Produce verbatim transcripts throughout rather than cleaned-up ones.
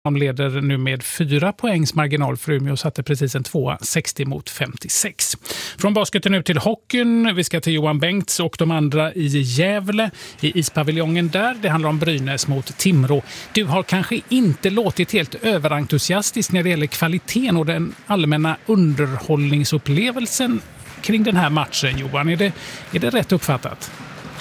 De leder nu med fyra poängs marginal för Umeå och satte precis en tvåa, sextio mot femtiosex. Från basketen nu till hockeyn. Vi ska till Johan Bengts och de andra i Gävle i ispaviljongen där. Det handlar om Brynäs mot Timrå. Du har kanske inte låtit helt överentusiastisk när det gäller kvaliteten och den allmänna underhållningsupplevelsen kring den här matchen, Johan. Är det, är det rätt uppfattat?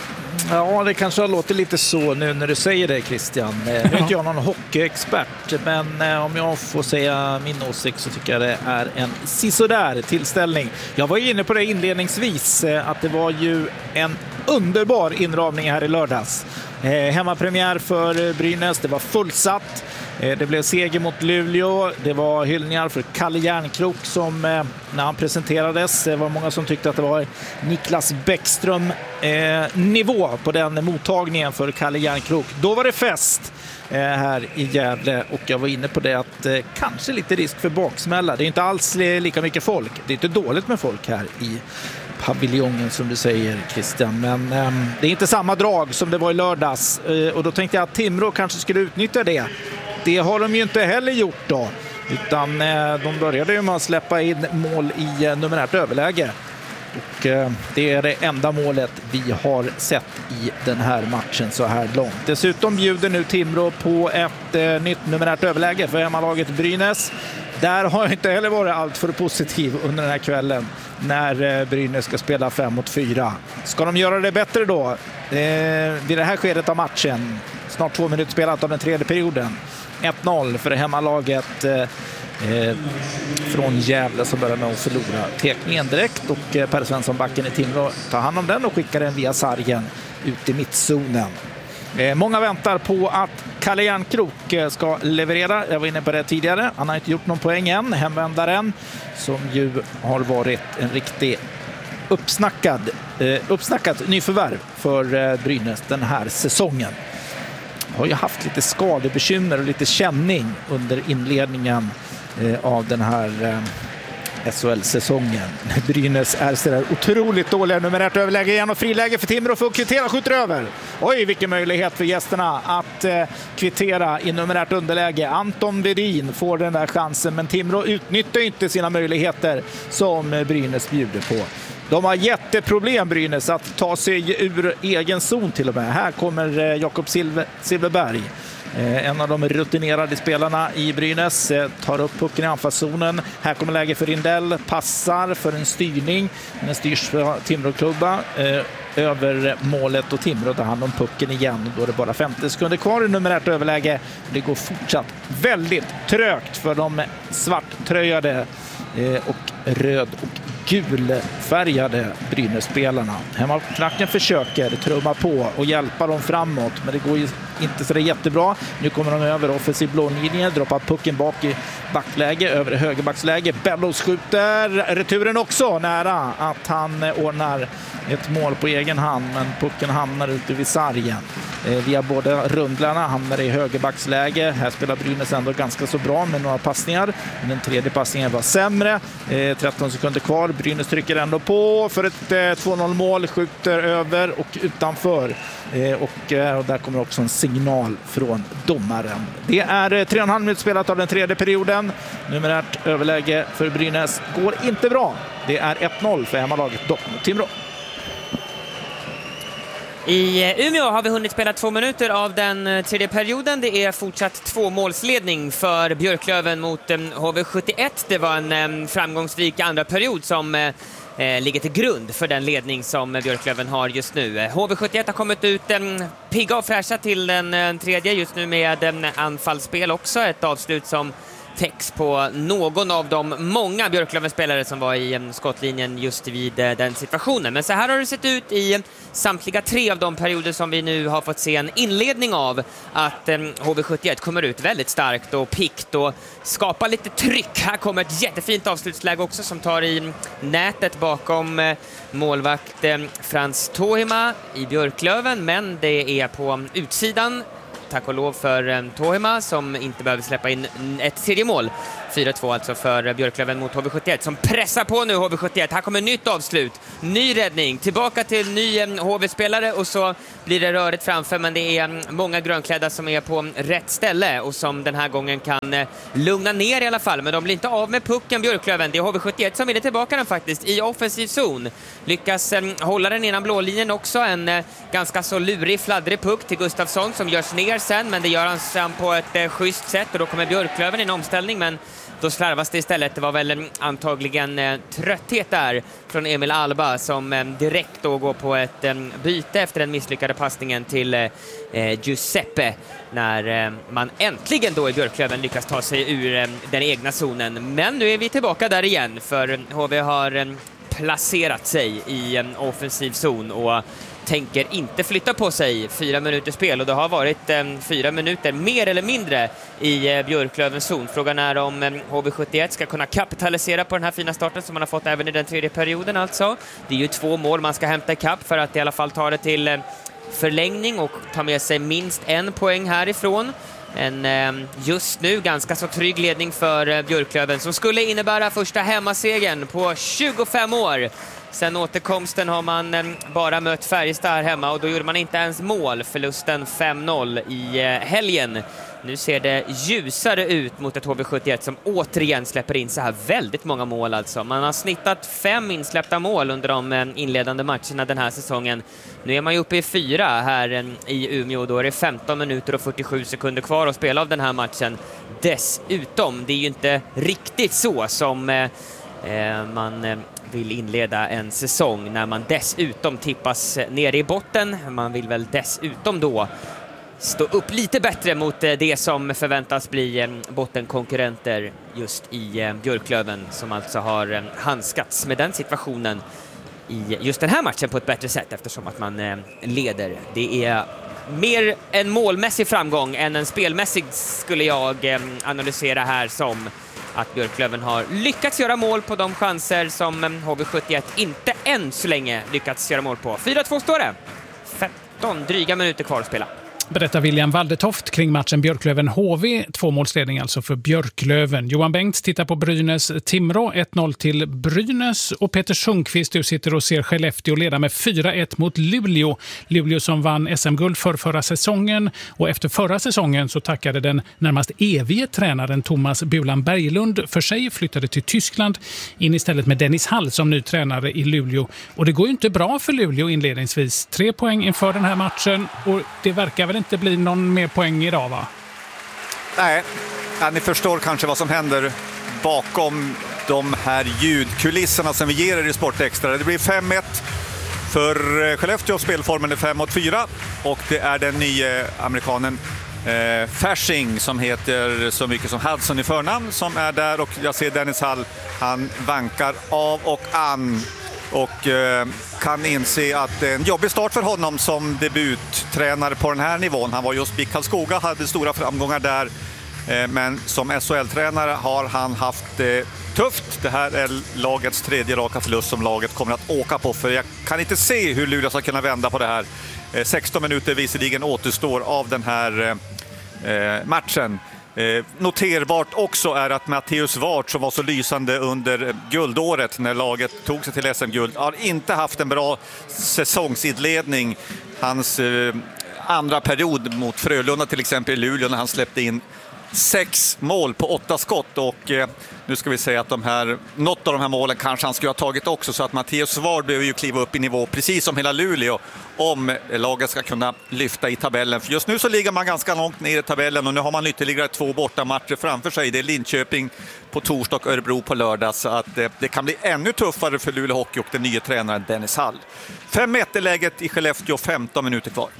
Ja, det kanske har låtit lite så nu när du säger det, Christian. Nu är inte jag någon hockeyexpert, men om jag får säga min åsikt så tycker jag det är en sisådär tillställning. Jag var inne på det inledningsvis, att det var ju en underbar inramning här i lördags. Hemmapremiär för Brynäs, det var fullsatt. Det blev seger mot Luleå. Det var hyllningar för Kalle Järnkrok som när han presenterades, det var många som tyckte att det var Niklas Bäckström eh, nivå på den mottagningen för Kalle Järnkrok. Då var det fest eh, här i Gävle och jag var inne på det att eh, kanske lite risk för baksmälla. Det är inte alls lika mycket folk. Det är inte dåligt med folk här i paviljongen som du säger, Christian, men eh, det är inte samma drag som det var i lördags eh, och då tänkte jag att Timrå kanske skulle utnyttja det. Det har de ju inte heller gjort då, utan eh, de började ju med att släppa in mål i eh, numerärt överläge. Och eh, det är det enda målet vi har sett i den här matchen så här långt. Dessutom bjuder nu Timrå på ett eh, nytt numerärt överläge för hemmalaget Brynäs. Där har jag inte heller varit allt för positiv under den här kvällen när eh, Brynäs ska spela fem mot fyra. Ska de göra det bättre då? Eh, vid det här skedet av matchen, snart två minuter spelat av den tredje perioden. ett noll för hemmalaget eh, eh, från Gävle som börjar med att förlora tekningen direkt och eh, Per Svensson, backen i Timrå, tar hand om den och skickar den via sargen ut i mittzonen. Eh, många väntar på att Kalle Järnkrok eh, ska leverera. Jag var inne på det tidigare. Han har inte gjort någon poäng än. Hemvändaren som ju har varit en riktig uppsnackad, eh, uppsnackad nyförvärv för eh, Brynäs den här säsongen. Har ju haft lite skadebekymmer och lite känning under inledningen eh, av den här eh, S H L-säsongen. Brynäs är så där otroligt dåliga. Numerärt överläge igen och friläge för Timrå för att kvittera, skjuter över. Oj, vilken möjlighet för gästerna att eh, kvittera i numerärt underläge. Anton Vedin får den där chansen, men Timrå utnyttjar inte sina möjligheter som eh, Brynäs bjuder på. De har jätteproblem, Brynäs, att ta sig ur egen zon till och med. Här kommer eh, Jakob Silver, Silverberg. Eh, en av de rutinerade spelarna i Brynäs eh, tar upp pucken i anfallszonen. Här kommer läge för Rindell, passar för en styrning. Den styrs för Timrå-klubba eh, över målet och Timrå tar hand om pucken igen. Då är det bara femtio sekunder kvar i numerärt överläge. Det går fortsatt väldigt trögt för de svarttröjade eh, och röd och gulfärgade Brynäs-spelarna. Hemmaklacken försöker trumma på och hjälpa dem framåt, men det går ju inte så det jättebra. Nu kommer de över offensiv blålinje, droppar pucken bak i backläge, över högerbacksläge. Bellows skjuter, returen också nära att han ordnar ett mål på egen hand, men pucken hamnar ute vid sargen. Eh, via båda rundlarna hamnar i högerbacksläge. Här spelar Brynäs ändå ganska så bra med några passningar. Men den tredje passningen var sämre. Eh, tretton sekunder kvar. Brynäs trycker ändå på för ett eh, två noll mål. Skjuter över och utanför. Eh, och, eh, och där kommer också en signal från domaren. Det är eh, tre och en halv minut spelat av den tredje perioden. Numerärt överläge för Brynäs går inte bra. Det är ett noll för hemmalaget Timrå. I Umeå har vi hunnit spela två minuter av den tredje perioden. Det är fortsatt två målsledning för Björklöven mot H V sjuttioett. Det var en framgångsrik andra period som eh, ligger till grund för den ledning som Björklöven har just nu. H V sjuttioett har kommit ut eh, pigga och fräscha till den tredje just nu med eh, anfallsspel också. Ett avslut som täcks på någon av de många Björklöven-spelare som var i skottlinjen just vid den situationen. Men så här har det sett ut i samtliga tre av de perioder som vi nu har fått se en inledning av, att H V sjuttioett kommer ut väldigt starkt och pikt och skapar lite tryck. Här kommer ett jättefint avslutsläge också som tar i nätet bakom målvakt Frans Tohima i Björklöven, men det är på utsidan tack och lov för eh, Tohima som inte behöver släppa in ett tredje mål. fyra två alltså för Björklöven mot H V sjuttioett som pressar på nu H V sjuttioett. Här kommer nytt avslut, ny räddning, tillbaka till ny eh, H V-spelare och så blir det rörigt framför, men det är eh, många grönklädda som är på rätt ställe och som den här gången kan eh, lugna ner i alla fall, men de blir inte av med pucken Björklöven. Det är H V sjuttioett som vill tillbaka den faktiskt i offensiv zon. Lyckas eh, hålla den innan blålinjen också, en eh, ganska så lurig, fladdrig puck till Gustafsson som görs ner sen, men det gör han sen på ett eh, schysst sätt och då kommer Björklöven i en omställning, men då slarvas det istället. Det var väl eh, antagligen eh, trötthet där från Emil Alba som eh, direkt då går på ett eh, byte efter den misslyckade passningen till eh, Giuseppe när eh, man äntligen då i Björklöven lyckas ta sig ur eh, den egna zonen. Men nu är vi tillbaka där igen, för H V har eh, placerat sig i en offensiv zon och tänker inte flytta på sig. Fyra minuter spel och det har varit eh, fyra minuter mer eller mindre i eh, Björklövens zon. Frågan är om eh, H V sjuttioett ska kunna kapitalisera på den här fina starten som man har fått även i den tredje perioden alltså. Det är ju två mål man ska hämta i kapp för att i alla fall ta det till eh, förlängning och ta med sig minst en poäng härifrån. En eh, just nu ganska så trygg ledning för eh, Björklöven som skulle innebära första hemmasegern på tjugofem år. Sen återkomsten har man eh, bara mött Färjestad här hemma och då gjorde man inte ens mål. Förlusten fem noll i eh, helgen. Nu ser det ljusare ut mot ett H V sjuttioett som återigen släpper in så här väldigt många mål alltså. Man har snittat fem insläppta mål under de eh, inledande matcherna den här säsongen. Nu är man ju uppe i fyra här eh, i Umeå. Då är det femton minuter och fyrtiosju sekunder kvar att spela av den här matchen. Dessutom, det är ju inte riktigt så som eh, eh, man... Eh, vill inleda en säsong när man dessutom tippas ner i botten. Man vill väl dessutom då stå upp lite bättre mot det som förväntas bli bottenkonkurrenter just i Björklöven som alltså har handskats med den situationen i just den här matchen på ett bättre sätt eftersom att man leder. Det är mer en målmässig framgång än en spelmässig skulle jag analysera här som att Björklöven har lyckats göra mål på de chanser som H V sjuttioett inte än så länge lyckats göra mål på. fyra två står det. femton dryga minuter kvar att spela. Berättar William Waldetoft kring matchen Björklöven-H V. Tvåmålsledning alltså för Björklöven. Johan Bengts tittar på Brynäs-Timrå. ett noll till Brynäs. Och Peter Sundqvist, du sitter och ser Skellefteå leda med fyra ett mot Luleå. Luleå som vann S M-guld för förra säsongen. Och efter förra säsongen så tackade den närmast evige tränaren Thomas Bulan Berglund för sig, flyttade till Tyskland in istället med Dennis Hall som ny tränare i Luleå. Och det går ju inte bra för Luleå inledningsvis. Tre poäng inför den här matchen och det verkar väl inte bli någon mer poäng idag, va? Nej, ja, ni förstår kanske vad som händer bakom de här ljudkulisserna som vi ger er i Sport Extra. Det blir fem ett för Skellefteå, spelformen är fem mot fyra och det är den nya amerikanen eh, Fasching som heter så mycket som Hudson i förnamn som är där och jag ser Dennis Hall, han vankar av och an och eh, kan inse att det är en jobbig start för honom som debuttränare på den här nivån. Han var just i Karlskoga, hade stora framgångar där. Eh, men som S H L-tränare har han haft det eh, tufft. Det här är lagets tredje raka förlust som laget kommer att åka på. För jag kan inte se hur Luleå ska kunna vända på det här. Eh, sexton minuter visserligen återstår av den här eh, matchen. Eh, noterbart också är att Matteus Wart som var så lysande under guldåret när laget tog sig till S M-guld har inte haft en bra säsongsinledning. Hans eh, andra period mot Frölunda till exempel i Luleå när han släppte in sex mål på åtta skott och eh, nu ska vi säga att de här, något av de här målen kanske han skulle ha tagit också så att Matteus Ward behöver ju kliva upp i nivå precis som hela Luleå om laget ska kunna lyfta i tabellen. För just nu så ligger man ganska långt ner i tabellen och nu har man ytterligare två bortamatcher framför sig. Det är Linköping på torsdag och Örebro på lördag så att det, det kan bli ännu tuffare för Luleå Hockey och den nya tränaren Dennis Hall. fem ett är läget i Skellefteå, femton minuter kvar.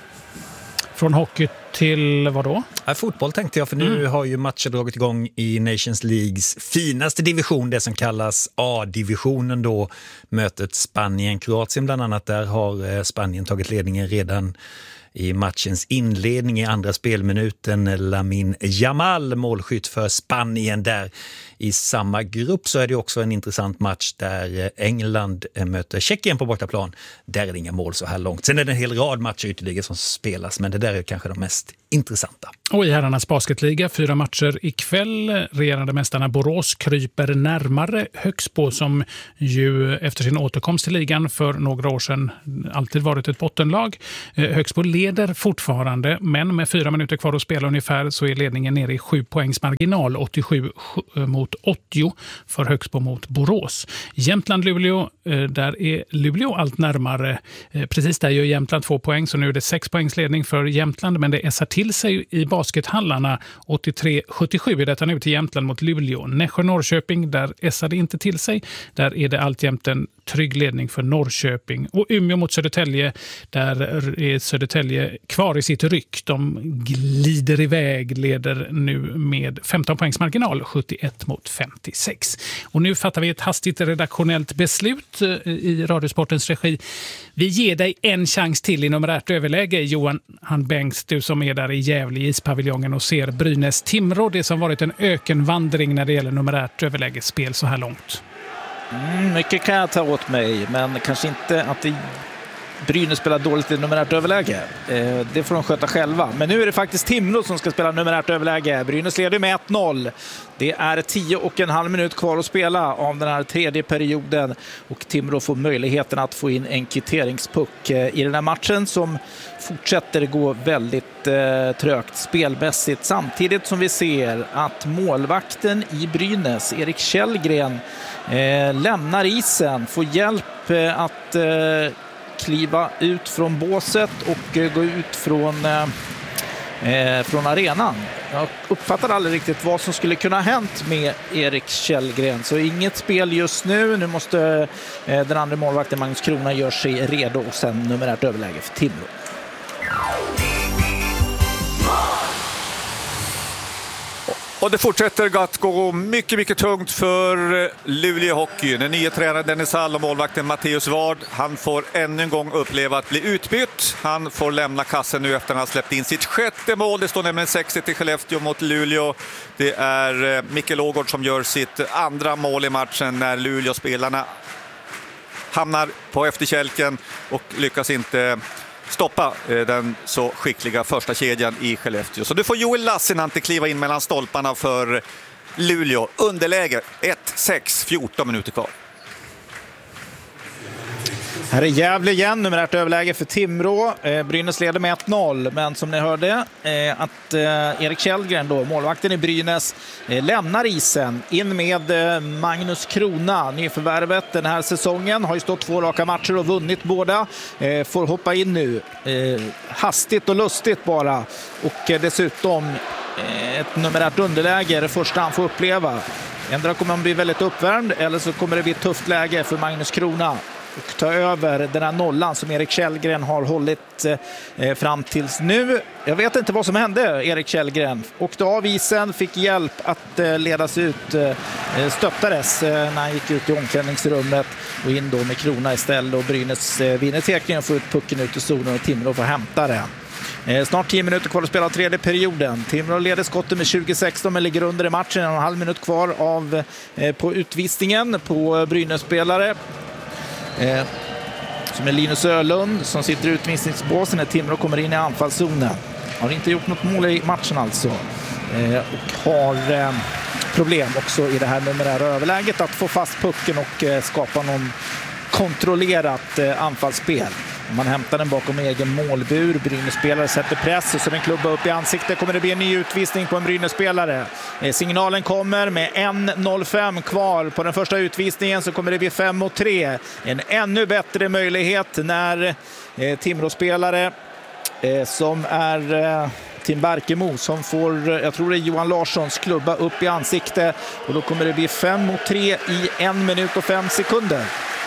Från hockey till vad då? Ja, fotboll tänkte jag, för nu mm. har ju matcher dragit igång i Nations Leagues finaste division, det som kallas A-divisionen då, mötet Spanien-Kroatien bland annat. Där har Spanien tagit ledningen redan i matchens inledning i andra spelminuten. Lamine Yamal, målskytt för Spanien där I samma grupp så är det också en intressant match där England möter Tjeckien på bortaplan. Där är det inga mål så här långt. Sen är det en hel rad matcher ytterligare som spelas, men det där är kanske de mest intressanta. Och i herrarnas basketliga, fyra matcher ikväll. Regerande mästarna Borås kryper närmare Högsbo som ju efter sin återkomst till ligan för några år sedan alltid varit ett bottenlag. Högsbo leder fortfarande, men med fyra minuter kvar att spela ungefär så är ledningen nere i sju poängs marginal, åttiosju mot åttio för Högsbo mot Borås. Jämtland-Luleå, där är Luleå allt närmare. Precis där gör Jämtland två poäng, så nu är det sex poängs ledning för Jämtland, men det essar till sig i baskethallarna. åttiotre sjuttiosju är detta nu till Jämtland mot Luleå. Nässjö-Norrköping, där essar det inte till sig. Där är det alltjämt en trygg ledning för Norrköping. Och Umeå mot Södertälje, där är Södertälje kvar i sitt ryck. De glider iväg, leder nu med femton poängs marginal, sjuttioett mot femtiosex. Och nu fattar vi ett hastigt redaktionellt beslut i Radiosportens regi. Vi ger dig en chans till i numerärt överläge, Johan Bengts, du som är där i Gävle i ispaviljongen och ser Brynäs-Timrå, det som varit en ökenvandring när det gäller numerärt överlägesspel så här långt. Mm, mycket kan jag ta åt mig, men kanske inte att det Brynäs spelar dåligt i numerärt överläge. Eh, det får de sköta själva. Men nu är det faktiskt Timrå som ska spela numerärt överläge. Brynäs leder med ett noll. Det är tio och en halv minut kvar att spela av den här tredje perioden. Och Timrå får möjligheten att få in en kvitteringspuck i den här matchen som fortsätter gå väldigt eh, trögt spelmässigt. Samtidigt som vi ser att målvakten i Brynäs, Erik Källgren, eh, lämnar isen. Får hjälp eh, att eh, kliva ut från båset och eh, gå ut från, eh, från arenan. Jag uppfattar aldrig riktigt vad som skulle kunna ha hänt med Erik Källgren. Så inget spel just nu. Nu måste eh, den andra målvakten Magnus Krona göra sig redo och sen numerärt överläge för Timrå. Och det fortsätter att gå mycket, mycket tungt för Luleå Hockey. Den nya tränaren Dennis Hall och målvakten Matteus Ward, han får ännu en gång uppleva att bli utbytt. Han får lämna kassen nu efter att han har släppt in sitt sjätte mål. Det står nämligen sex ett till Skellefteå mot Luleå. Det är Mikkel Ågård som gör sitt andra mål i matchen när Luleå-spelarna hamnar på efterkälken och lyckas inte stoppa den så skickliga första kedjan i Skellefteå. Så du får Joel Lassinantti kliva in mellan stolparna för Luleå. Underläge ett sex, fjorton minuter kvar. Här är Gävle igen, numerärt överläge för Timrå. Eh, Brynäs leder med ett noll, men som ni hörde eh, att eh, Erik Källgren, då, målvakten i Brynäs, eh, lämnar isen in med eh, Magnus Krona. Nyförvärvet den här säsongen, har ju stått två raka matcher och vunnit båda. Eh, får hoppa in nu, eh, hastigt och lustigt bara. Och eh, dessutom eh, ett numerärt underläge, det första han får uppleva. Ändra kommer han bli väldigt uppvärmd, eller så kommer det bli ett tufft läge för Magnus Krona och ta över den här nollan som Erik Källgren har hållit eh, fram tills nu. Jag vet inte vad som hände. Erik Källgren åkte av isen, fick hjälp att eh, ledas ut, eh, stöttades eh, när han gick ut i omklädningsrummet och in då med Krona istället, och Brynäs eh, vinner tekningen och får ut pucken ut i zonen och Timrå får hämta det. Eh, snart tio minuter kvar att spela tredje perioden. Timrå leder skottet med tjugo sexton men ligger under i matchen. En och en halv minut kvar av, eh, på utvisningen på Brynäs-spelare. Eh, som är Linus Ölund som sitter i utvisningsbåsen när Timrå kommer in i anfallszonen. Har inte gjort något mål i matchen alltså. Eh, och har eh, problem också i det här numerära överläget att få fast pucken och eh, skapa någon kontrollerat eh, anfallsspel. Man hämtar den bakom egen målbur. Brynäs-spelare sätter press och så den klubba upp i ansiktet. Kommer det bli en ny utvisning på en Brynäs-spelare. Eh, signalen kommer med en noll fem kvar på den första utvisningen, så kommer det bli fem mot tre. En ännu bättre möjlighet när eh, Timrå-spelare eh, som är eh, Tim Barkemo som får, jag tror det är Johan Larssons, klubba upp i ansiktet. Och då kommer det bli fem mot tre i en minut och fem sekunder.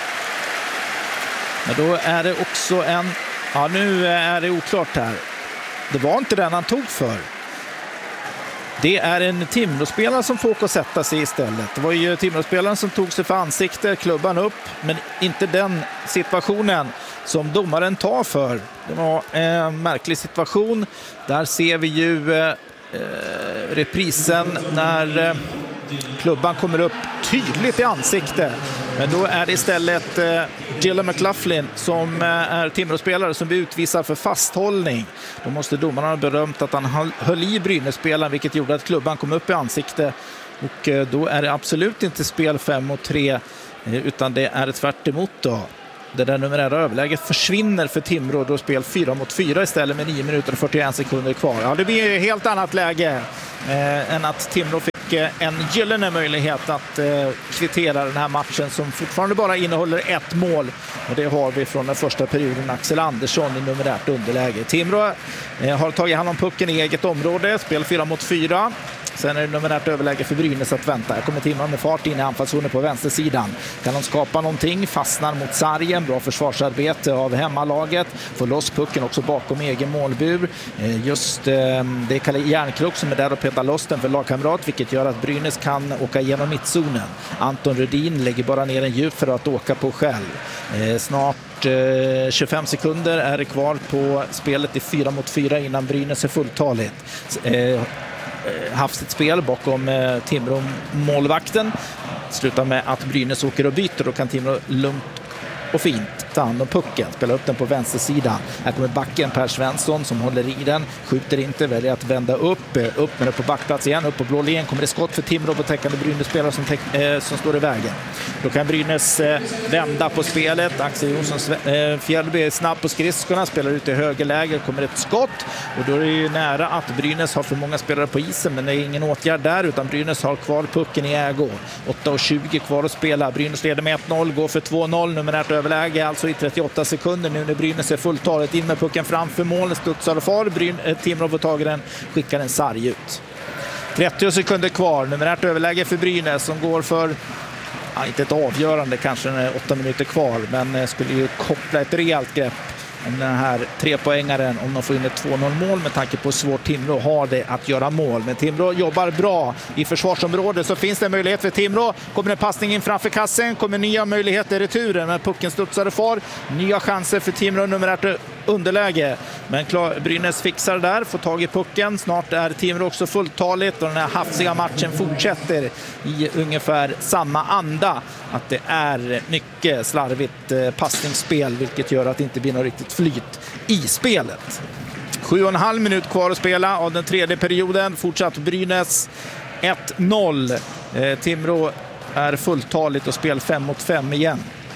Men då är det också en... Ja, nu är det oklart här. Det var inte den han tog för. Det är en Timrå-spelare som får åka och sätta sig istället. Det var ju Timrå-spelaren som tog sig för ansiktet, klubban upp. Men inte den situationen som domaren tar för. Det var en märklig situation. Där ser vi ju eh, reprisen när... Eh, Klubban kommer upp tydligt i ansikte. Men då är det istället eh, Gillen McLaughlin som eh, är Timrå-spelare som blir utvisad för fasthållning. Då måste domarna ha berömt att han höll, höll i Brynäs-spelaren, vilket gjorde att klubban kom upp i ansikte. Och eh, då är det absolut inte spel fem mot tre eh, utan det är tvärt emot då. Det där numerära överläget försvinner för Timrå, då spel fyra mot fyra istället med nio minuter och fyrtioen sekunder kvar. Ja, det blir ett helt annat läge eh, än att Timrå fick eh, en gyllene möjlighet att eh, kvittera den här matchen som fortfarande bara innehåller ett mål. Och det har vi från den första perioden, Axel Andersson i numerärt underläge. Timrå eh, har tagit hand om pucken i eget område, spel fyra mot fyra. Sen är det numerärt överläge för Brynäs att vänta. Här kommer Timrå med fart in i anfallszonen på vänstersidan. Kan de skapa någonting? Fastnar mot sargen. Bra försvarsarbete av hemmalaget. Får loss pucken också bakom egen målbur. Just det är Kalle Järnkrok som är där och petar loss den för lagkamrat, vilket gör att Brynäs kan åka genom mittzonen. Anton Rudin lägger bara ner en djup för att åka på själv. Snart tjugofem sekunder är det kvar på spelet i fyra mot fyra innan Brynäs är fulltaligt. Haft ett spel bakom eh, Timrå målvakten. Slutar med att Brynäs åker och byter, och kan Timrå lugnt och fint ta hand om pucken, spelar upp den på vänstersidan. Här kommer backen Per Svensson som håller i den, skjuter inte, väljer att vända upp, upp med det på backplats igen, upp på blå linjen, kommer det skott för Timrå på täckande Brynäs-spelare som, eh, som står i vägen. Då kan Brynäs eh, vända på spelet. Axel Jonsson eh, Fjällby är snabb på skridskorna, spelar ut i högerläge, kommer ett skott, och då är det ju nära att Brynäs har för många spelare på isen, men det är ingen åtgärd där, utan Brynäs har kvar pucken i ägo. åtta tjugo kvar att spela. Brynäs leder med ett noll, går för två noll, numerärt överläge alltså i trettioåtta sekunder nu när Brynäs är fulltalet, in med pucken framför mål, studsar och far. Bryn, eh, Timrå får tag i den, skickar en sarg ut. trettio sekunder kvar, numerärt överläge för Brynäs som går för, ja, inte ett avgörande kanske när det är åtta minuter kvar, men eh, skulle ju koppla ett rejält grepp om den här trepoängaren, om de får in ett två noll mål, med tanke på hur svårt Timrå har det att göra mål. Men Timrå jobbar bra i försvarsområdet, så finns det en möjlighet för Timrå. Kommer en passning in framför kassen, kommer nya möjligheter i returen, men pucken studsar och far. Nya chanser för Timrå, numerärt underläge. Men klar, Brynäs fixar där, får tag i pucken. Snart är Timrå också fulltaligt, och den här hafsiga matchen fortsätter i ungefär samma anda. Att det är mycket slarvigt eh, passningsspel, vilket gör att det inte blir något riktigt flyt i spelet. Sju och en halv minut kvar att spela av den tredje perioden. Fortsatt Brynäs ett noll. Eh, Timrå är fulltaligt och spel fem mot fem igen.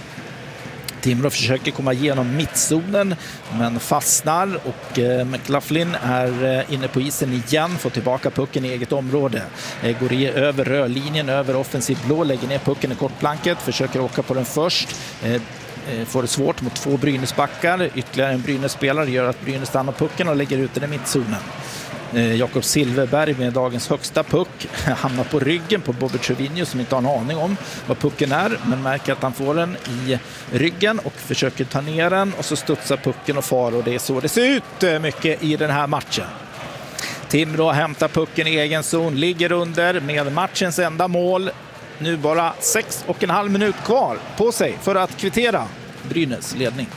Timrå försöker komma igenom mittzonen, men fastnar, och eh, McLaughlin är eh, inne på isen igen, får tillbaka pucken i eget område. Eh, går i, över rörlinjen, över offensiv blå, lägger ner pucken i kortplanket, försöker åka på den först. Eh, får det svårt mot två Brynäsbackar. Ytterligare en Brynässpelare gör att Brynäs stannar pucken och lägger ut den i mittzonen. Jakob Silverberg med dagens högsta puck hamnar på ryggen på Bobby Trevino, som inte har en aning om vad pucken är, men märker att han får den i ryggen och försöker ta ner den, och så studsar pucken och far, och det är så det ser ut mycket i den här matchen. Timrå hämtar pucken i egen zon, ligger under med matchens enda mål. Nu bara sex och en halv minut kvar på sig för att kvittera Brynäs ledning.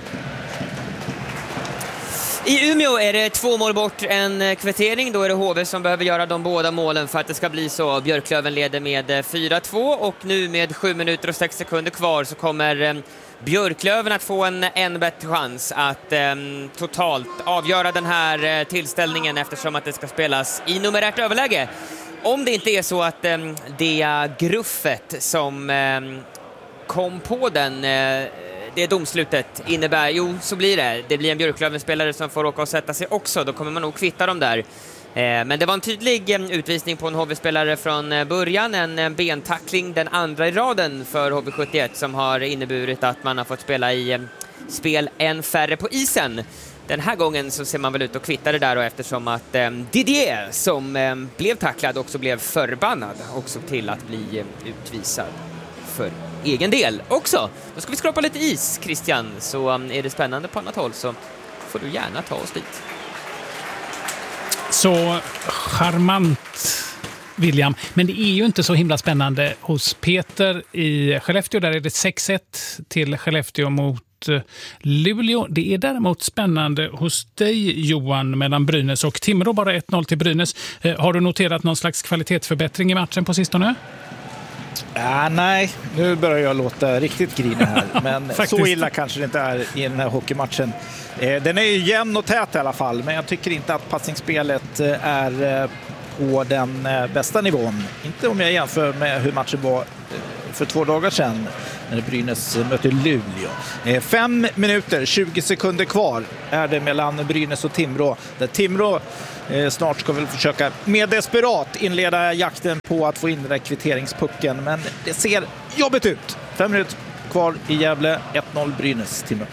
I Umeå är det två mål bort en kvittering. Då är det H V som behöver göra de båda målen för att det ska bli så. Björklöven leder med fyra två, och nu med sju minuter och sex sekunder kvar så kommer Björklöven att få en än bättre chans att eh, totalt avgöra den här eh, tillställningen, eftersom att det ska spelas i numerärt överläge. Om det inte är så att eh, det gruffet som eh, kom på den eh, det domslutet innebär, jo så blir det. Det blir en Björklöven-spelare som får åka och sätta sig också. Då kommer man nog kvitta dem där. Eh, men det var en tydlig eh, utvisning på en H V-spelare från eh, början. En eh, bentackling, den andra i raden för H V sjuttioett, som har inneburit att man har fått spela i eh, spel en färre på isen. Den här gången så ser man väl ut att kvitta det där, och eftersom att eh, Didier som eh, blev tacklad också blev förbannad också till att bli eh, utvisad för egen del också. Då ska vi skrapa lite is, Christian, så um, är det spännande på annat håll så får du gärna ta oss dit. Så charmant William. Men det är ju inte så himla spännande hos Peter i Skellefteå. Där är det sex ett till Skellefteå mot Luleå. Det är däremot spännande hos dig, Johan, mellan Brynäs och Timrå. Bara ett noll till Brynäs. Har du noterat någon slags kvalitetsförbättring i matchen på sistone? Äh, nej, nu börjar jag låta riktigt grinig här. Men så illa kanske det inte är i den här hockeymatchen. Eh, den är ju jämn och tät i alla fall. Men jag tycker inte att passningsspelet är eh, på den eh, bästa nivån. Inte om jag jämför med hur matchen var eh, för två dagar sedan när Brynäs möter Luleå. Eh, fem minuter, tjugo sekunder kvar är det mellan Brynäs och Timrå. Där Timrå eh, snart ska väl försöka med desperat inleda jakten på att få in den där kvitteringspucken. Men det ser jobbigt ut. Fem minuter kvar i Gävle, ett noll Brynäs, Timrå.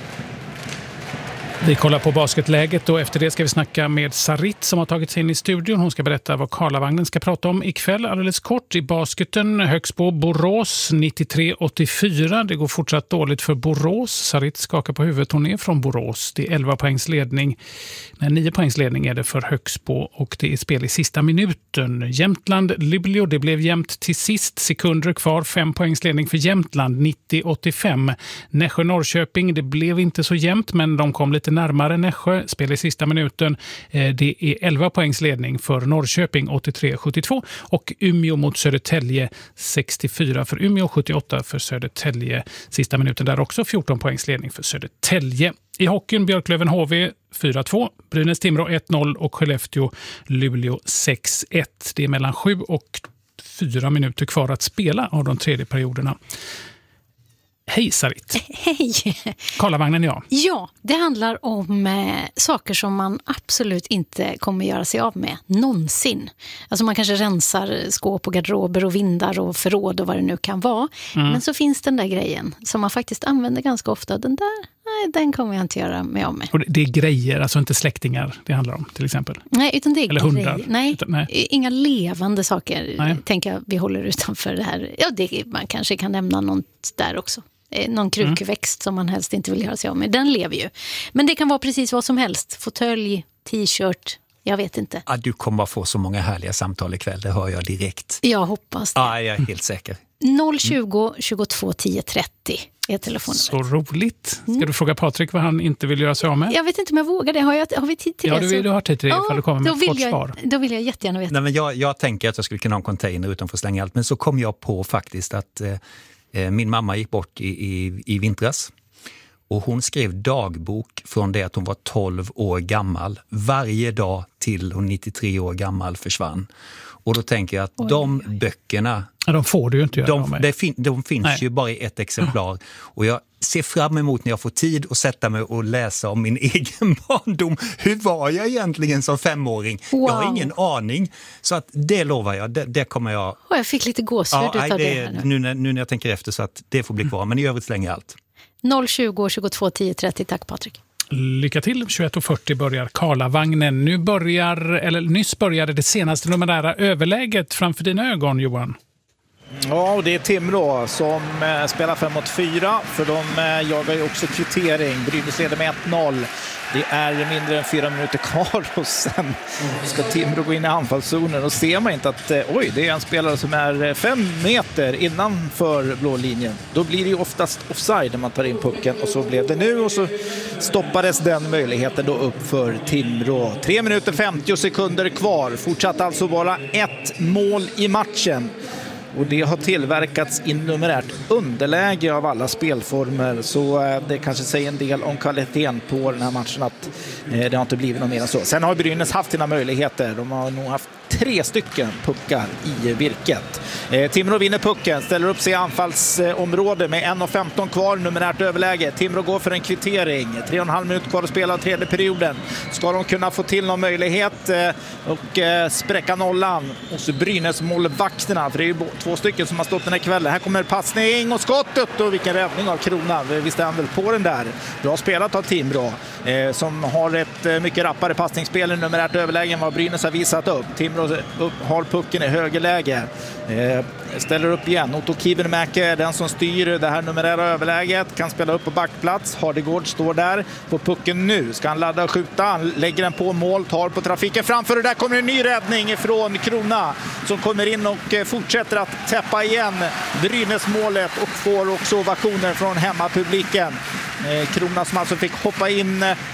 Vi kollar på basketläget och efter det ska vi snacka med Sarit som har tagit sig in i studion. Hon ska berätta vad Karlavagnen ska prata om ikväll. Alldeles kort i basketen, Högsbo Borås nittiotre åttiofyra. Det går fortsatt dåligt för Borås. Sarit skakar på huvudet, hon är från Borås. Det är elva poängs ledning. Nej, nio poängs ledning är det för Högsbo och det är spel i sista minuten. Jämtland, Luleå, det blev jämnt till sist. Sekunder kvar, fem poängs ledning för Jämtland, nittio åttiofem. Nässjö Norrköping, det blev inte så jämnt men de kom lite närmare Nässjö, spel i sista minuten. Det är elva poängs ledning för Norrköping, åttiotre sjuttiotvå. Och Umeå mot Södertälje, sextiofyra för Umeå, sjuttioåtta för Södertälje. Sista minuten där också, fjorton poängs ledning för Södertälje. I hockeyn Björklöven H V fyra två, Brynäs Timrå ett noll och Skellefteå Luleå sex ett. Det är mellan sju och fyra minuter kvar att spela av de tredje perioderna. Hej Sarit. Hej. Karlavagnen, ja. Ja, det handlar om eh, saker som man absolut inte kommer göra sig av med. Någonsin. Alltså man kanske rensar skåp och garderober och vindar och förråd och vad det nu kan vara. Mm. Men så finns den där grejen som man faktiskt använder ganska ofta. Den där, nej, den kommer jag inte göra mig av med. Och det är grejer, alltså inte släktingar det handlar om till exempel? Nej, utan det är eller hundar? Nej, utan, nej, inga levande saker. Nej. Tänker jag, vi håller utanför det här. Ja, det, man kanske kan nämna något där också. Någon krukväxt mm. som man helst inte vill göra sig av med. Den lever ju. Men det kan vara precis vad som helst. Fåtölj, t-shirt, jag vet inte. Ja, du kommer att få så många härliga samtal ikväll, det hör jag direkt. Jag hoppas det. Ja, jag är helt säker. noll tjugo, tjugotvå, tio, trettio är telefonnumret. Så roligt. Ska du fråga Patrik vad han inte vill göra sig av med? Jag vet inte om jag vågar det. Har, jag, har vi tid till ja, det? Ja, du, du har tid till det ifall du kommer med ett kort svar. Då vill jag jättegärna veta. Nej, men jag, jag tänker att jag skulle kunna ha en container utan för att slänga allt. Men så kom jag på faktiskt att eh, min mamma gick bort i, i, i vintras och hon skrev dagbok från det att hon var tolv år gammal. Varje dag till hon nittiotre år gammal försvann. Och då tänker jag att oj, de böckerna... Ja, de får du ju inte göra de, av med. De, fin, de finns Nej. ju bara i ett exemplar. Och jag ser fram emot när jag får tid att sätta mig och läsa om min egen barndom. Hur var jag egentligen som femåring? Wow. Jag har ingen aning. Så att det lovar jag, det, det kommer jag... Oh, jag fick lite gåshud ja, utav det, det här nu. Nu när, nu när jag tänker efter så att det får bli kvar. Men i övrigt slänger jag allt. noll tjugo, tjugotvå, tio, trettio. Tack Patrik. Lycka till. tjugoett och fyrtio börjar Karlavagnen. Nu börjar, eller nyss började det senaste numerära överläget framför dina ögon, Johan. Ja, och det är Timrå som eh, spelar fem mot fyra, för de eh, jagar ju också kvittering. Brynäs leder med ett noll. Det är mindre än fyra minuter kvar och sen ska Timrå gå in i anfallszonen och ser man inte att eh, oj, det är en spelare som är fem meter innanför blå linjen. Då blir det ju oftast offside när man tar in pucken och så blev det nu och så stoppades den möjligheten då upp för Timrå. tre minuter femtio sekunder kvar. Fortsatt alltså bara ett mål i matchen. Och det har tillverkats i numerärt underläge av alla spelformer. Så det kanske säger en del om kvaliteten på den här matchen att det har inte blivit något mer än så. Sen har Brynäs haft sina möjligheter. De har nog haft tre stycken puckar i virket. Eh, Timrå vinner pucken, ställer upp sig i anfallsområde med en femton kvar, numerärt överläge. Timrå går för en kvittering. tre och en halv minut kvar att spela av tredje perioden. Ska de kunna få till någon möjlighet eh, och eh, spräcka nollan hos Brynäs målvakterna, för det är ju två stycken som har stått den här kvällen. Här kommer passning och skottet och vilken räddning av Krona. Visst är han väl på den där. Bra spelat av Timrå eh, som har ett eh, mycket rappare passningsspel i numerärt överläge än vad Brynäs har visat upp. Timrå upp, har pucken i högerläge. Eh, ställer upp igen. Otto Kivenmäki är den som styr det här numerära överläget. Kan spela upp på backplats. Hardegård står där på pucken nu. Ska han ladda och skjuta. Han lägger den på mål. Tar på trafiken framför. Och där kommer en ny räddning från Krona. Som kommer in och fortsätter att täppa igen Brynäs-målet. Och får också ovationer från hemmapubliken. Eh, Krona som alltså fick hoppa in eh,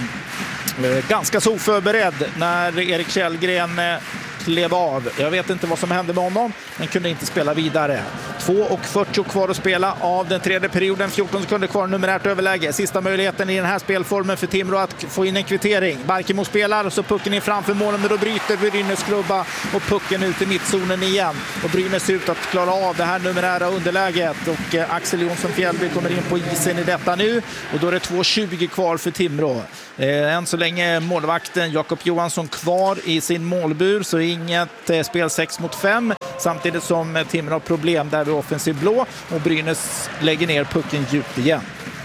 ganska så oförberedd när Erik Källgren eh, klev av. Jag vet inte vad som hände med honom, men kunde inte spela vidare. två fyrtio kvar att spela av den tredje perioden. fjorton sekunder kvar, numerärt överläge. Sista möjligheten i den här spelformen för Timrå att få in en kvittering. Barkemo spelar och så pucken in framför målen, men då bryter Brynäs klubba och pucken ut i mittzonen igen. Och Brynäs ser ut att klara av det här numerära underläget. Och eh, Axel Jonsson Fjällby kommer in på isen i detta nu. Och då är det två tjugo kvar för Timrå. Eh, än så länge målvakten Jakob Johansson kvar i sin målbur, så inget eh, spel sex mot fem. Samtidigt som eh, Timrå har problem där vid offensiv blå och Brynäs lägger ner pucken djupt igen.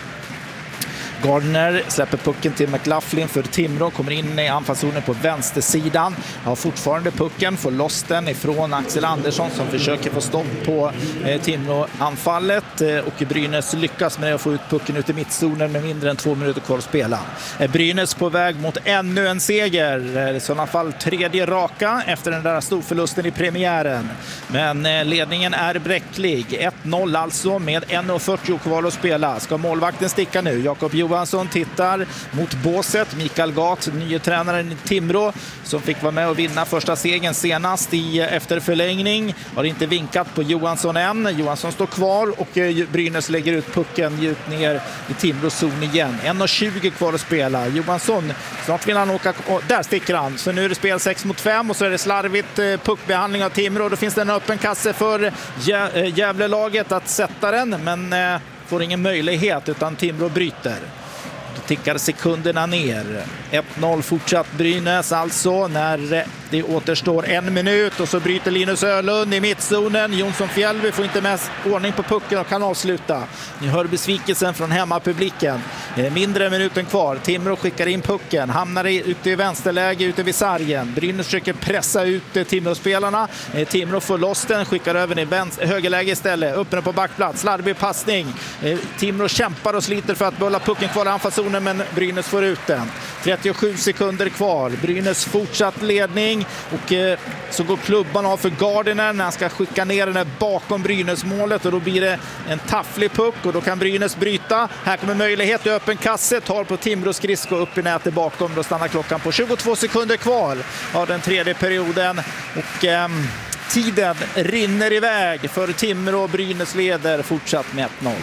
Gardner släpper pucken till McLaughlin för Timrå, kommer in i anfallszonen på vänstersidan. Har fortfarande pucken, får loss den ifrån Axel Andersson som försöker få stopp på eh, Timrå-anfallet. Eh, och Brynäs lyckas med att få ut pucken ut i mittzonen med mindre än två minuter kvar att spela. Eh, Brynäs på väg mot ännu en seger. Eh, I sådana fall tredje raka efter den där storförlusten i premiären. Men eh, ledningen är bräcklig. ett noll alltså med en fyrtio kvar att spela. Ska målvakten sticka nu? Jakob Johansson tittar mot båset. Mikael Gat, nye tränaren i Timrå, som fick vara med och vinna första segern senast i efter förlängning. Har inte vinkat på Johansson än. Johansson står kvar och Brynäs lägger ut pucken djupt ner i Timrås zon igen. en tjugo kvar att spela. Johansson, snart vill han åka. Där sticker han. Så nu är det spel sex mot fem och så är det slarvigt puckbehandling av Timrå. Då finns det en öppen kasse för Gävlelaget att sätta den, men får ingen möjlighet utan Timrå bryter. Då tickar sekunderna ner. ett noll fortsatt Brynäs alltså när det återstår en minut och så bryter Linus Ölund i mittzonen. Jonsson Fjällby får inte mest ordning på pucken och kan avsluta. Ni hör besvikelsen från hemmapubliken. Mindre än minuten kvar. Timrå skickar in pucken. Hamnar ute i vänsterläge ute vid sargen. Brynäs försöker pressa ut Timrå-spelarna. Timrå får loss den. Skickar över i vänster, högerläge istället. Öppnar på backplats. Slarvig passning. Timrå kämpar och sliter för att behålla pucken kvar i anfallszonen, men Brynäs får ut den. trettiosju sekunder kvar. Brynäs fortsatt ledning. Och eh, så går klubban av för Gardiner när han ska skicka ner den bakom Brynäs-målet. Och då blir det en tafflig puck och då kan Brynäs bryta. Här kommer möjlighet i öppen kasse. Tar på Timrå skridsko upp i nätet bakom. Då stannar klockan på tjugotvå sekunder kvar av den tredje perioden. Och eh, tiden rinner iväg för Timrå. Brynäs leder fortsatt med ett noll.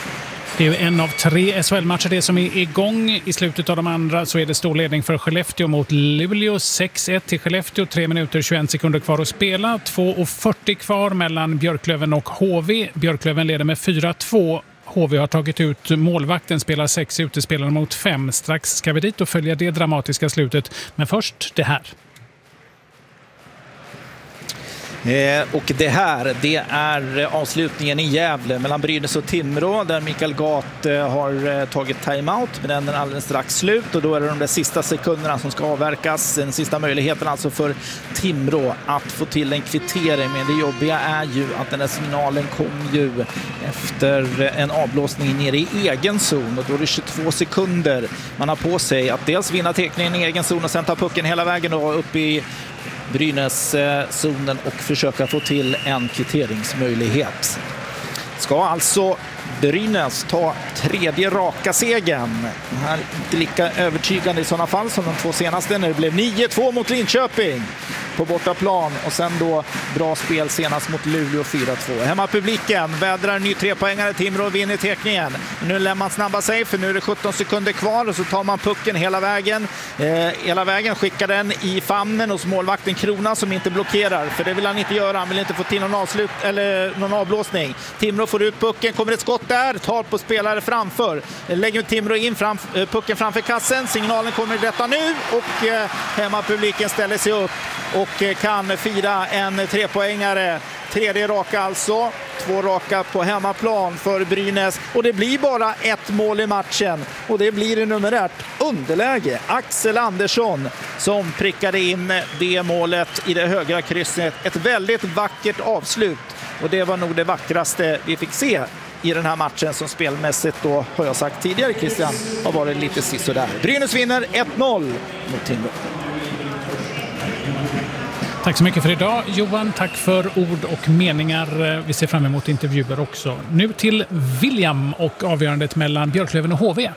Det är en av tre S H L-matcher det som är igång. I slutet av de andra så är det stor ledning för Skellefteå mot Luleå. sex ett till Skellefteå, tre minuter tjugoen sekunder kvar att spela. två fyrtio kvar mellan Björklöven och H V. Björklöven leder med fyra två. H V har tagit ut målvakten, spelar sex utespelare mot fem. Strax ska vi dit och följa det dramatiska slutet. Men först det här. Eh, och det här, det är avslutningen i Gävle mellan Brynäs och Timrå där Mikael Gat eh, har eh, tagit timeout, men den är alldeles strax slut och då är det de där sista sekunderna som ska avverkas. Den sista möjligheten alltså för Timrå att få till en kvittering, men det jobbiga är ju att den här signalen kom ju efter en avblåsning nere i egen zon och då är det tjugotvå sekunder man har på sig att dels vinna teckningen i egen zon och sen ta pucken hela vägen och upp i Brynäs-zonen och försöka få till en kvitteringsmöjlighet. Ska alltså Brynäs ta tredje raka segern. Det här är inte lika övertygande i sådana fall som de två senaste när det blev nio två mot Linköping på bortaplan och sen då bra spel senast mot Luleå fyra två. Hemmapubliken vädrar ny trepoängare. Timrå vinner teckningen. Nu lämnar man snabba sig för nu är det sjutton sekunder kvar och så tar man pucken hela vägen. Eh, hela vägen skickar den i famnen hos målvakten Krona som inte blockerar, för det vill han inte göra. Han vill inte få till någon avslut eller någon avblåsning. Timrå får ut pucken, kommer ett skott där, tar på spelare framför. Lägger Timrå in fram, pucken framför kassen. Signalen kommer i detta nu och eh, hemmapubliken ställer sig upp och och kan fira en trepoängare. Tredje raka alltså, två raka på hemmaplan för Brynäs och det blir bara ett mål i matchen och det blir i numerärt underläge. Axel Andersson som prickade in det målet i det högra krysset. Ett väldigt vackert avslut och det var nog det vackraste vi fick se i den här matchen som spelmässigt då, har jag sagt tidigare Christian, har varit lite sisådär. Brynäs vinner ett noll mot Timrå. Tack så mycket för idag Johan, tack för ord och meningar. Vi ser fram emot intervjuer också. Nu till William och avgörandet mellan Björklöven och H V.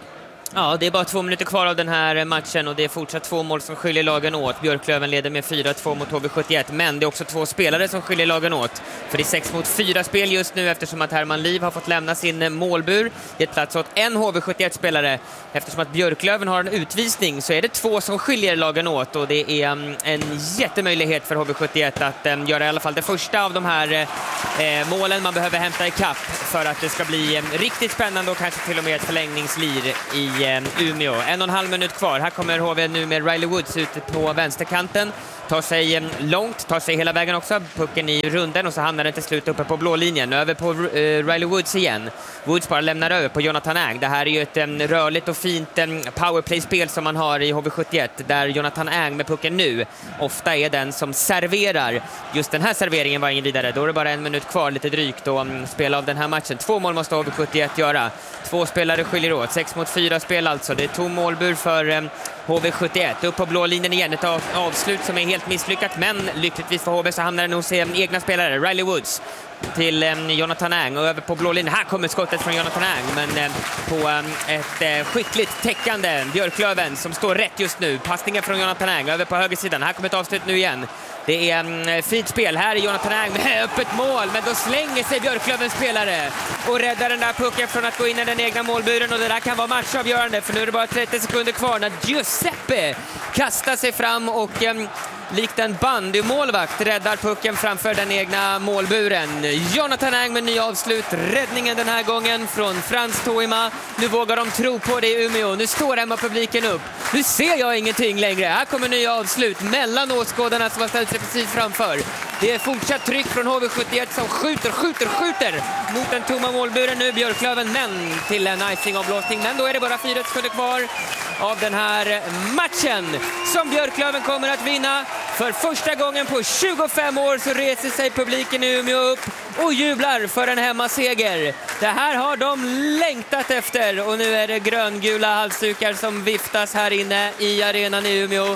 Ja, det är bara två minuter kvar av den här matchen och det är fortsatt två mål som skiljer lagen åt. Björklöven leder med fyra två mot H V sjuttioett, men det är också två spelare som skiljer lagen åt. För det är sex mot fyra spel just nu eftersom att Herman Liv har fått lämna sin målbur. Det är plats åt en H V sjuttioett-spelare. Eftersom att Björklöven har en utvisning så är det två som skiljer lagen åt och det är um, en jättemöjlighet för H V sjuttioett att um, göra i alla fall det första av de här uh, målen man behöver hämta i kapp för att det ska bli um, riktigt spännande och kanske till och med ett förlängningslir i Umeå. En och en halv minut kvar. Här kommer H V nu med Riley Woods ute på vänsterkanten. Tar sig långt, tar sig hela vägen också. Pucken i runden och så hamnar den till slut uppe på blå linjen. Över på uh, Riley Woods igen. Woods bara lämnar över på Jonathan Ang. Det här är ju ett um, rörligt och fint um, powerplay-spel som man har i H V sjuttioett. Där Jonathan Ang med pucken nu ofta är den som serverar. Just den här serveringen var ingen vidare. Då är det bara en minut kvar, lite drygt och um, spela av den här matchen. Två mål måste H V sjuttioett göra. Två spelare skiljer åt. Sex mot fyra spel alltså. Det är tom målbur för um, H V sjuttioett. Upp på blå linjen igen. Ett av, avslut som är helt misslyckat. Men lyckligtvis för H V så hamnar den hos um, egna spelare. Riley Woods till um, Jonathan Ang och över på blå linjen. Här kommer skottet från Jonathan Ang, men um, på um, ett uh, skickligt täckande Björklöven som står rätt just nu. Passningen från Jonathan Ang över på högersidan. Här kommer ett avslut nu igen. Det är um, fint spel. Här är Jonathan Ang med öppet mål, men då slänger sig Björklövens spelare och räddar den där pucken från att gå in i den egna målburen och det där kan vara matchavgörande för nu är det bara trettio sekunder kvar när Giuseppe kastar sig fram och um, likt en bandymålvakt räddar pucken framför den egna målburen. Jonathan Ang med ny avslut. Räddningen den här gången från Frans Toima. Nu vågar de tro på det i Umeå. Nu står hemma publiken upp. Nu ser jag ingenting längre. Här kommer nya avslut mellan åskådarna som har ställt sig precis framför. Det är fortsatt tryck från H V sjuttioett som skjuter, skjuter, skjuter mot den tomma målburen nu. Björklöven, men till en icing-avblåsning. Men då är det bara fyra sekunder kvar av den här matchen som Björklöven kommer att vinna. För första gången på tjugofem år så reser sig publiken i Umeå upp och jublar för en hemmaseger. Det här har de längtat efter och nu är det gröngula halsdukar som viftas här inne i arenan i Umeå.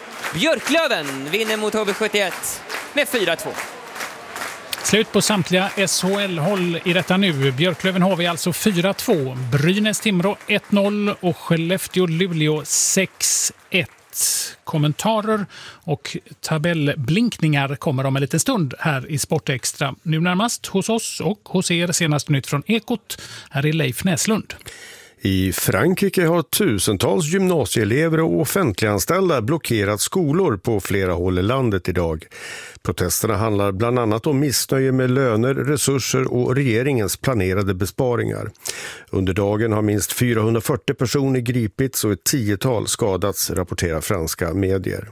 Björklöven vinner mot H V sjuttioett med fyra två. Slut på samtliga S H L-håll i detta nu. Björklöven H V alltså fyra två, Brynäs Timrå ett noll och Skellefteå Luleå sex ett. Kommentarer och tabellblinkningar kommer om en liten stund här i Sportextra. Nu närmast hos oss och hos er senaste nytt från Ekot. Här är Leif Näslund. I Frankrike har tusentals gymnasieelever och offentliganställda blockerat skolor på flera håll i landet idag. Protesterna handlar bland annat om missnöje med löner, resurser och regeringens planerade besparingar. Under dagen har minst fyrahundrafyrtio personer gripits och ett tiotal skadats, rapporterar franska medier.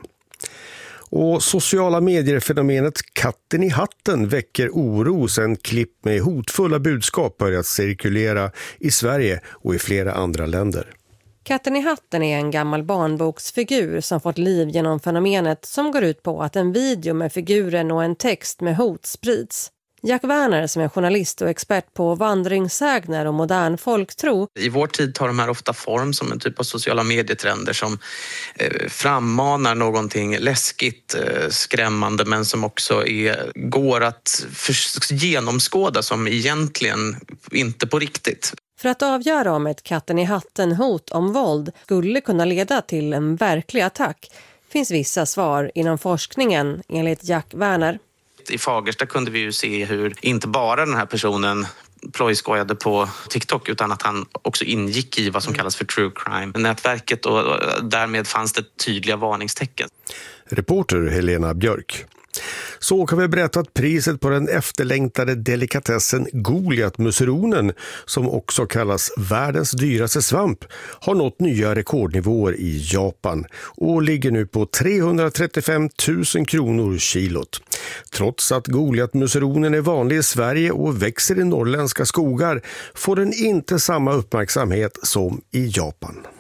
Och sociala medier-fenomenet katten i hatten väcker oro sedan klipp med hotfulla budskap börjat cirkulera i Sverige och i flera andra länder. Katten i hatten är en gammal barnboksfigur som fått liv genom fenomenet som går ut på att en video med figuren och en text med hot sprids. Jack Werner, som är journalist och expert på vandringssägner och modern folktro. I vår tid tar de här ofta form som en typ av sociala medietrender som eh, frammanar någonting läskigt, eh, skrämmande, men som också är, går att för, genomskåda som egentligen inte på riktigt. För att avgöra om ett katten i hatten hot om våld skulle kunna leda till en verklig attack finns vissa svar inom forskningen, enligt Jack Werner. I Fagersta kunde vi ju se hur inte bara den här personen plojskojade på TikTok utan att han också ingick i vad som kallas för true crime-nätverket och därmed fanns det tydliga varningstecken. Reporter Helena Björk. Så kan vi berätta att priset på den efterlängtade delikatessen Goliatmusseronen, som också kallas världens dyraste svamp, har nått nya rekordnivåer i Japan och ligger nu på trehundratrettiofem tusen kronor kilot. Trots att Goliatmusseronen är vanlig i Sverige och växer i norrländska skogar får den inte samma uppmärksamhet som i Japan.